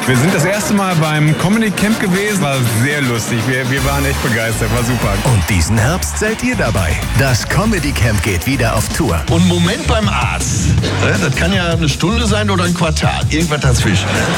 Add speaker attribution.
Speaker 1: Wir sind das erste Mal beim Comedy Camp gewesen. War sehr lustig. Wir waren echt begeistert. War super.
Speaker 2: Und diesen Herbst seid ihr dabei. Das Comedy Camp geht wieder auf Tour.
Speaker 3: Und Moment beim Arzt. Das kann ja eine Stunde sein oder ein Quartal. Irgendwas dazwischen.